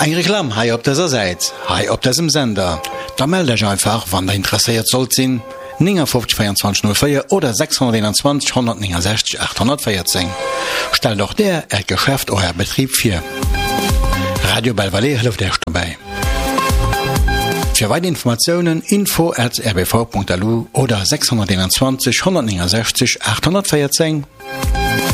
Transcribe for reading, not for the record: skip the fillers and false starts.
Eng Reklam hai op dieser Seite, hai op diesem Sender. Da melde ich einfach, wann der interessiert sollt sinn, 592404 oder 621 169 814. Stell doch der Geschäft euer Betrieb für. Radio Belvalais hilft dir dabei. Für weitere Informationen info@rbv.lu oder 621 169 814.